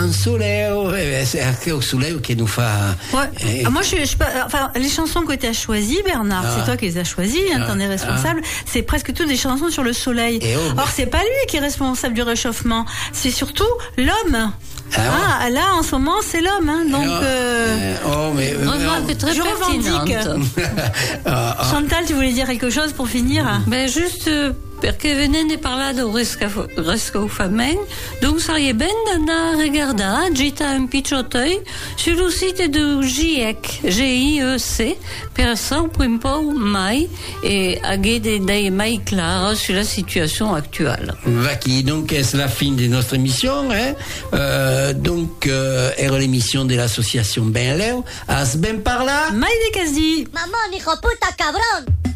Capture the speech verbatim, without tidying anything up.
un soleil, c'est au soleil qui nous fait. Ouais. Et... Ah, moi, je, je, enfin, les chansons que tu as choisies, Bernard, ah. c'est toi qui les as choisies, hein, ah. t'en es responsable. Ah. C'est presque toutes des chansons sur le soleil. Et oh, bah... Or, c'est pas lui qui est responsable du réchauffement, c'est surtout l'homme. Ah, ah, là, en ce moment, c'est l'homme, hein, donc. Alors, euh, oh, mais, mais très je revendique. ah, ah. Chantal, tu voulais dire quelque chose pour finir? Ben juste. Euh... Perché venendo a parlare del riscaldamento, donc sarebbe ben da guardare, gita un picciotto sul sito del G I E C, G I E C, per sempre un po' mai e avere dei mai chiari sulla situazione attuale. Vaki, donc c'est la fin de notre émission, hein? Euh, donc euh, era l'émission de l'association Ben Leo, as ben parla. Mai de casi. Maman, hijo puta cabrón.